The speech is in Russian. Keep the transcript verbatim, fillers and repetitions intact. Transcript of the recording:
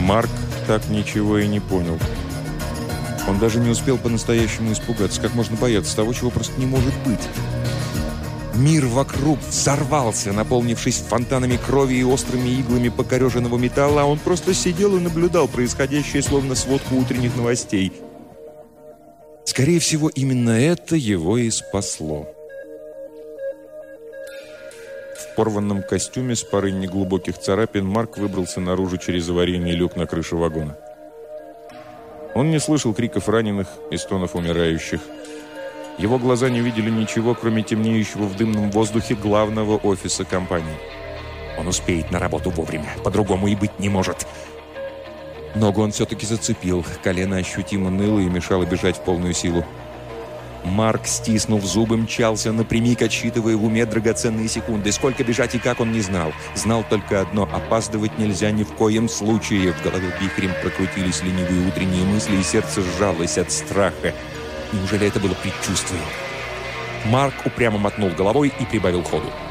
Марк так ничего и не понял. Он даже не успел по-настоящему испугаться. Как можно бояться того, чего просто не может быть? Мир вокруг взорвался, наполнившись фонтанами крови и острыми иглами покореженного металла, а он просто сидел и наблюдал происходящее, словно сводку утренних новостей. Скорее всего, именно это его и спасло. В порванном костюме с парой неглубоких царапин Марк выбрался наружу через аварийный люк на крыше вагона. Он не слышал криков раненых и стонов умирающих. Его глаза не видели ничего, кроме темнеющего в дымном воздухе главного офиса компании. Он успеет на работу вовремя, по-другому и быть не может. Ногу он все-таки зацепил, колено ощутимо ныло и мешало бежать в полную силу. Марк, стиснув зубы, мчался напрямик, отсчитывая в уме драгоценные секунды. Сколько бежать и как он не знал. Знал только одно — опаздывать нельзя ни в коем случае. В голове вихрем прокрутились ленивые утренние мысли, и сердце сжалось от страха. Неужели это было предчувствие? Марк упрямо мотнул головой и прибавил ходу.